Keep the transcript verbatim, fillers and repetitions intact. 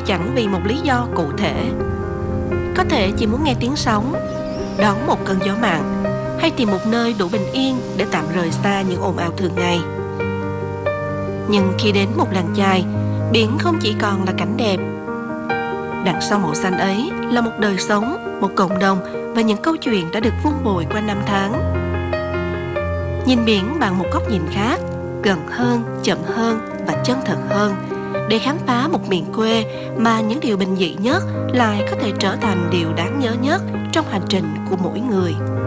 chẳng vì một lý do cụ thể. Có thể chỉ muốn nghe tiếng sóng, đón một cơn gió mặn, hay tìm một nơi đủ bình yên để tạm rời xa những ồn ào thường ngày. Nhưng khi đến một làng chài, biển không chỉ còn là cảnh đẹp. Đằng sau màu xanh ấy là một đời sống, một cộng đồng và những câu chuyện đã được vun bồi qua năm tháng. Nhìn biển bằng một góc nhìn khác, gần hơn, chậm hơn và chân thật hơn, để khám phá một miền quê mà những điều bình dị nhất lại có thể trở thành điều đáng nhớ nhất trong hành trình của mỗi người.